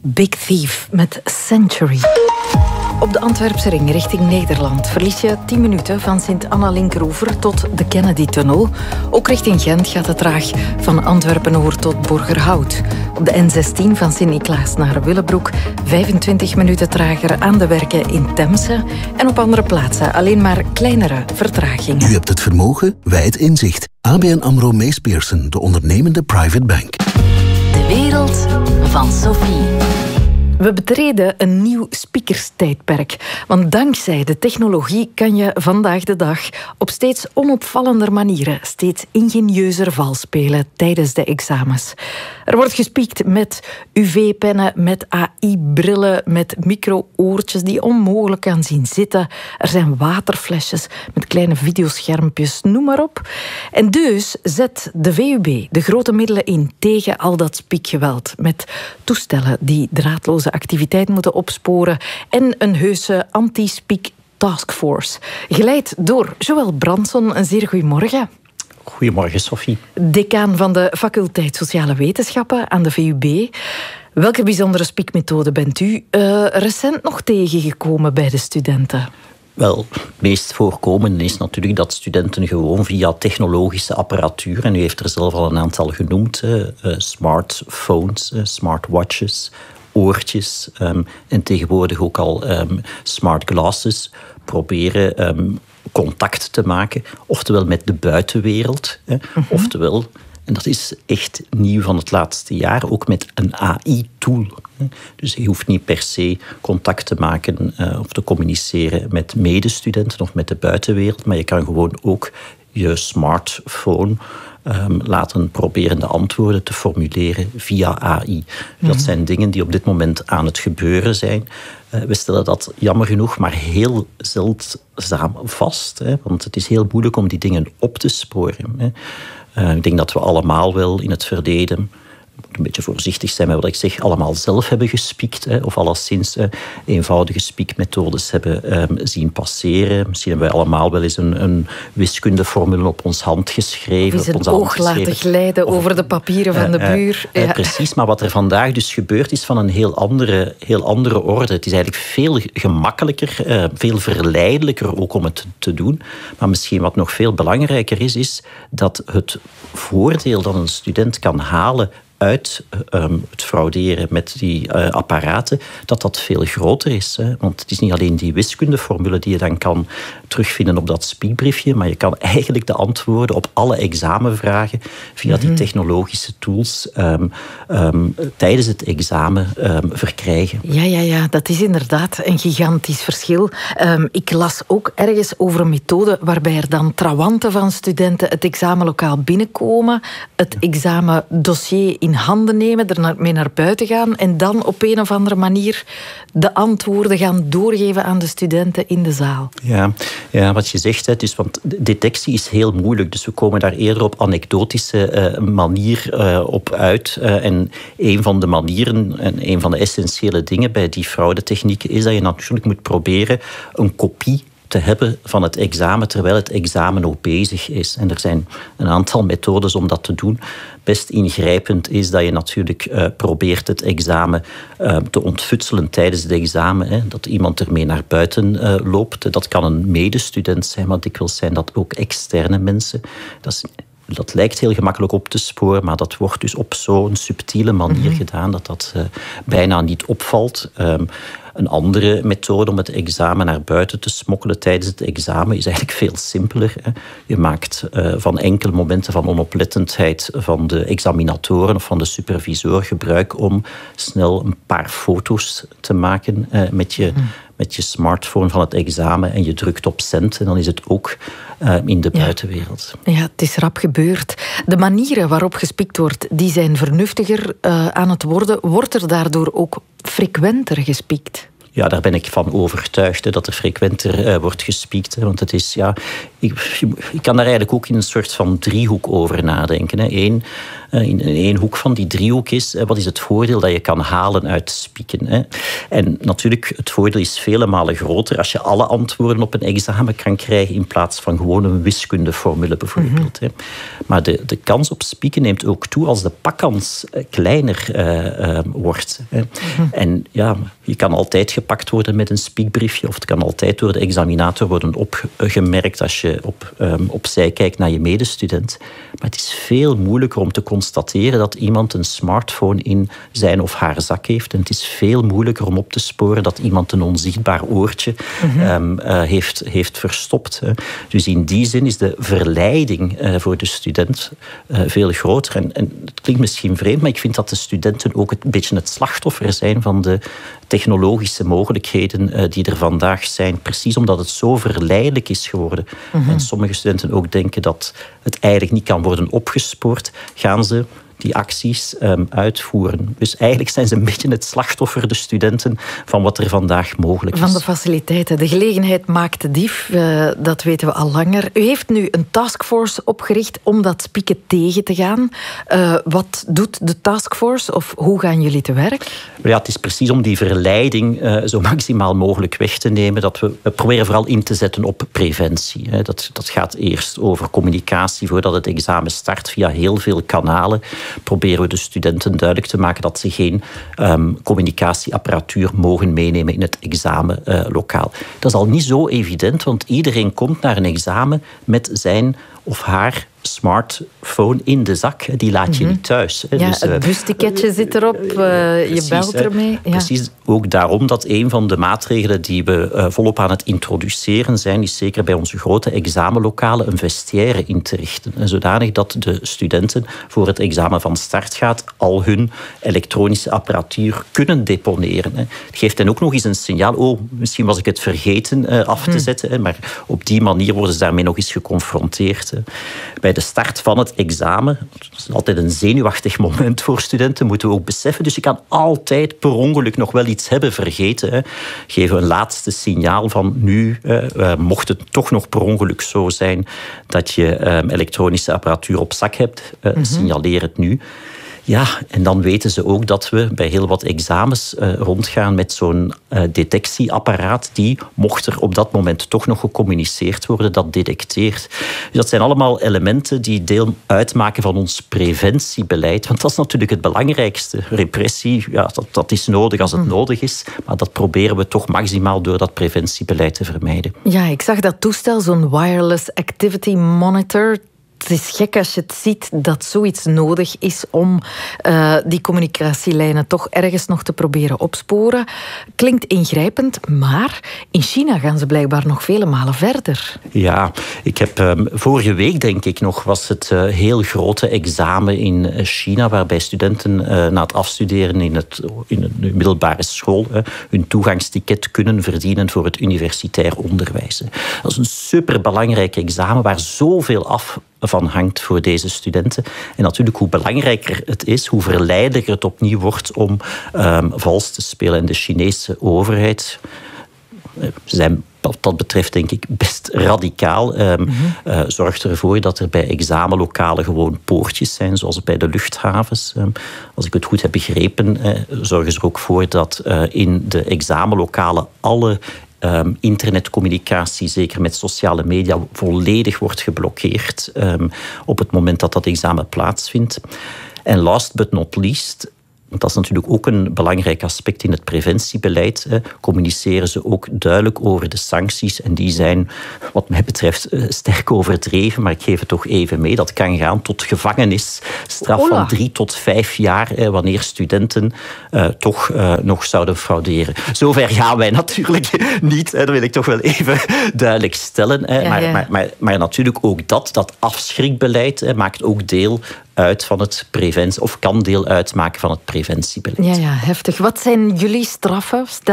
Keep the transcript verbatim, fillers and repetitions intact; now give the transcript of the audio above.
Big Thief met Century. Op de Antwerpse ring richting Nederland verlies je tien minuten van Sint-Anna-Linkeroever tot de Kennedy-tunnel. Ook richting Gent gaat het traag van Antwerpen-Noord tot Borgerhout. Op de N zestien van Sint-Niklaas naar Willebroek vijfentwintig minuten trager aan de werken in Temse. En op andere plaatsen alleen maar kleinere vertragingen. U hebt het vermogen, wij het inzicht. A B N AMRO Mees Pierson, de ondernemende private bank. De wereld van Sophie. We betreden een nieuw speakerstijdperk. Want dankzij de technologie kan je vandaag de dag op steeds onopvallender manieren steeds ingenieuzer vals spelen tijdens de examens. Er wordt gespiekt met U V-pennen, met A I-brillen, met micro-oortjes die je onmogelijk kan zien zitten. Er zijn waterflesjes met kleine videoschermpjes, noem maar op. En dus zet de V U B de grote middelen in tegen al dat spiekgeweld. Met toestellen die draadloze activiteit moeten opsporen en een heuse anti-speak taskforce. Geleid door Joël Branson. Een zeer goedemorgen. Goedemorgen, Sophie. Decaan van de faculteit Sociale Wetenschappen aan de V U B. Welke bijzondere spiekmethode bent u uh, recent nog tegengekomen bij de studenten? Wel, het meest voorkomende is natuurlijk dat studenten gewoon via technologische apparatuur, en u heeft er zelf al een aantal genoemd, uh, smartphones, uh, smartwatches, oortjes um, en tegenwoordig ook al um, smart glasses, proberen um, contact te maken, oftewel met de buitenwereld, hè, mm-hmm. oftewel, en dat is echt nieuw van het laatste jaar, ook met een A I-tool. Dus je hoeft niet per se contact te maken uh, of te communiceren met medestudenten of met de buitenwereld, maar je kan gewoon ook je smartphone um, laten proberen de antwoorden te formuleren via A I. Mm-hmm. Dat zijn dingen die op dit moment aan het gebeuren zijn. Uh, we stellen dat jammer genoeg maar heel zeldzaam vast, hè, want het is heel moeilijk om die dingen op te sporen. Hè. Uh, ik denk dat we allemaal wel in het verleden, ik moet een beetje voorzichtig zijn met wat ik zeg, allemaal zelf hebben gespiekt, hè, of alleszins uh, eenvoudige spiekmethodes hebben um, zien passeren. Misschien hebben wij allemaal wel eens een, een wiskundeformule op ons hand geschreven. Of eens op een oog laten geschreven. glijden of, over de papieren van de uh, buur. Uh, ja. uh, precies, maar wat er vandaag dus gebeurt is van een heel andere, heel andere orde. Het is eigenlijk veel gemakkelijker, uh, veel verleidelijker ook om het te doen. Maar misschien wat nog veel belangrijker is, is dat het voordeel dat een student kan halen uit um, het frauderen met die uh, apparaten, dat dat veel groter is. Hè? Want het is niet alleen die wiskundeformule die je dan kan terugvinden op dat spiekbriefje, maar je kan eigenlijk de antwoorden op alle examenvragen via mm-hmm. die technologische tools um, um, tijdens het examen um, verkrijgen. Ja, ja, ja, dat is inderdaad een gigantisch verschil. Um, ik las ook ergens over een methode waarbij er dan trawanten van studenten het examenlokaal binnenkomen, het examendossier in handen nemen, er mee naar buiten gaan en dan op een of andere manier de antwoorden gaan doorgeven aan de studenten in de zaal. Ja, ja wat je zegt, hè, dus, want detectie is heel moeilijk, dus we komen daar eerder op anekdotische uh, manier uh, op uit. Uh, en een van de manieren en een van de essentiële dingen bij die fraudetechnieken is dat je natuurlijk moet proberen een kopie te hebben van het examen terwijl het examen nog bezig is. En er zijn een aantal methodes om dat te doen. Best ingrijpend is dat je natuurlijk uh, probeert het examen uh, te ontfutselen tijdens het examen. Hè, dat iemand ermee naar buiten uh, loopt. Dat kan een medestudent zijn, maar dikwijls zijn dat ook externe mensen. Dat is Dat lijkt heel gemakkelijk op te sporen, maar dat wordt dus op zo'n subtiele manier mm-hmm. gedaan dat dat uh, bijna niet opvalt. Um, een andere methode om het examen naar buiten te smokkelen tijdens het examen is eigenlijk veel simpeler. Hè. Je maakt uh, van enkele momenten van onoplettendheid van de examinatoren of van de supervisor gebruik om snel een paar foto's te maken uh, met je... Mm. met je smartphone van het examen en je drukt op send en dan is het ook uh, in de buitenwereld. Ja. ja, het is rap gebeurd. De manieren waarop gespiekt wordt, die zijn vernuftiger uh, aan het worden. Wordt er daardoor ook frequenter gespiekt? Ja, daar ben ik van overtuigd, hè, dat er frequenter uh, wordt gespiekt. Hè, want het is, ja, ik, ik kan daar eigenlijk ook in een soort van driehoek over nadenken. Hè. Eén, in één hoek van die driehoek is, wat is het voordeel dat je kan halen uit spieken. En natuurlijk, het voordeel is vele malen groter als je alle antwoorden op een examen kan krijgen in plaats van gewoon een wiskundeformule bijvoorbeeld. Mm-hmm. Maar de, de kans op spieken neemt ook toe als de pakkans kleiner uh, uh, wordt. Mm-hmm. En ja, je kan altijd gepakt worden met een spiekbriefje of het kan altijd door de examinator worden opgemerkt als je op, um, opzij kijkt naar je medestudent. Maar het is veel moeilijker om te constateren dat iemand een smartphone in zijn of haar zak heeft. En het is veel moeilijker om op te sporen dat iemand een onzichtbaar oortje mm-hmm. um, uh, heeft, heeft verstopt. Hè. Dus in die zin is de verleiding uh, voor de student uh, veel groter. En, en het klinkt misschien vreemd, maar ik vind dat de studenten ook een beetje het slachtoffer zijn van de technologische mogelijkheden uh, die er vandaag zijn. Precies omdat het zo verleidelijk is geworden. Mm-hmm. En sommige studenten ook denken dat het eigenlijk niet kan worden opgespoord, gaan ze die acties um, uitvoeren. Dus eigenlijk zijn ze een beetje het slachtoffer, de studenten, van wat er vandaag mogelijk is. Van de faciliteiten. De gelegenheid maakt de dief, uh, dat weten we al langer. U heeft nu een taskforce opgericht om dat spieken tegen te gaan. Uh, wat doet de taskforce of hoe gaan jullie te werk? Ja, het is precies om die verleiding uh, zo maximaal mogelijk weg te nemen. Dat we, we proberen vooral in te zetten op preventie. Hè. Dat, dat gaat eerst over communicatie voordat het examen start via heel veel kanalen. Proberen we de studenten duidelijk te maken dat ze geen um, communicatieapparatuur mogen meenemen in het examenlokaal. Uh, dat is al niet zo evident, want iedereen komt naar een examen met zijn of haar smartphone in de zak. Die laat je mm-hmm. niet thuis. Ja, dus, het busticketje uh, zit erop, uh, precies, je belt ermee. Ja. Precies, ook daarom dat een van de maatregelen die we uh, volop aan het introduceren zijn, is zeker bij onze grote examenlokalen een vestiaire in te richten. En zodanig dat de studenten voor het examen van start gaat al hun elektronische apparatuur kunnen deponeren. Hè. Het geeft hen ook nog eens een signaal. Oh, misschien was ik het vergeten uh, af te mm. zetten. Hè, maar op die manier worden ze daarmee nog eens geconfronteerd. Hè. Bij de start van het examen, dat is altijd een zenuwachtig moment voor studenten, moeten we ook beseffen. Dus je kan altijd per ongeluk nog wel iets hebben vergeten. Hè. Geven een laatste signaal van nu, uh, mocht het toch nog per ongeluk zo zijn dat je uh, elektronische apparatuur op zak hebt, uh, mm-hmm. signaleer het nu. Ja, en dan weten ze ook dat we bij heel wat examens uh, rondgaan met zo'n uh, detectieapparaat die, mocht er op dat moment toch nog gecommuniceerd worden, dat detecteert. Dus dat zijn allemaal elementen die deel uitmaken van ons preventiebeleid. Want dat is natuurlijk het belangrijkste. Repressie, ja, dat, dat is nodig als het mm. nodig is. Maar dat proberen we toch maximaal door dat preventiebeleid te vermijden. Ja, ik zag dat toestel, zo'n Wireless Activity Monitor. Het is gek als je het ziet dat zoiets nodig is om uh, die communicatielijnen toch ergens nog te proberen opsporen. Klinkt ingrijpend, maar in China gaan ze blijkbaar nog vele malen verder. Ja, ik heb um, vorige week, denk ik nog, was het uh, heel grote examen in China, waarbij studenten uh, na het afstuderen in, het, in een middelbare school uh, hun toegangsticket kunnen verdienen voor het universitair onderwijs. Dat is een superbelangrijk examen waar zoveel af van hangt voor deze studenten. En natuurlijk, hoe belangrijker het is, hoe verleidelijker het opnieuw wordt om um, vals te spelen. En de Chinese overheid, ze zijn wat dat betreft denk ik best radicaal. Um, mm-hmm. uh, zorgt ervoor dat er bij examenlokalen gewoon poortjes zijn, zoals bij de luchthavens. Um, als ik het goed heb begrepen, uh, zorgen ze er ook voor dat uh, in de examenlokalen alle Um, internetcommunicatie, zeker met sociale media, volledig wordt geblokkeerd um, op het moment dat dat examen plaatsvindt. En last but not least, dat is natuurlijk ook een belangrijk aspect in het preventiebeleid, hè, communiceren ze ook duidelijk over de sancties. En die zijn, wat mij betreft, sterk overdreven, maar ik geef het toch even mee. Dat kan gaan tot gevangenisstraf Ola. van drie tot vijf jaar, hè, wanneer studenten uh, toch uh, nog zouden frauderen. Zover gaan wij natuurlijk niet, hè, dat wil ik toch wel even duidelijk stellen. Hè. Ja, maar, ja. Maar, maar, maar natuurlijk ook dat, dat afschrikbeleid, hè, maakt ook deel uit van het preventie, of kan deel uitmaken van het preventiebeleid. Ja, ja, heftig. Wat zijn jullie straffen? Stel